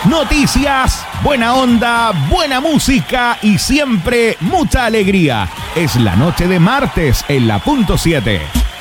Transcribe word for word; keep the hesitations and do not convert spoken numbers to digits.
noticias, buena onda, buena música y siempre mucha alegría. Es la noche de martes en la punto siete.